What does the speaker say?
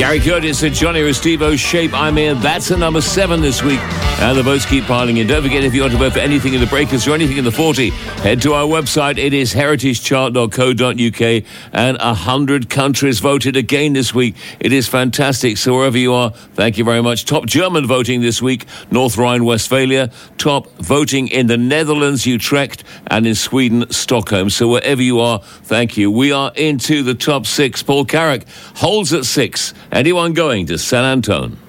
Gary Curtis and Johnny Restivo's Shape I'm In. That's a number 7 this week. And the votes keep piling in. Don't forget, if you want to vote for anything in the Breakers or anything in the 40, head to our website. It is heritagechart.co.uk. And 100 countries voted again this week. It is fantastic. So wherever you are, thank you very much. Top German voting this week, North Rhine-Westphalia. Top voting in the Netherlands, Utrecht. And in Sweden, Stockholm. So wherever you are, thank you. We are into the top 6. Paul Carrack holds at 6. Anyone going to San Antone?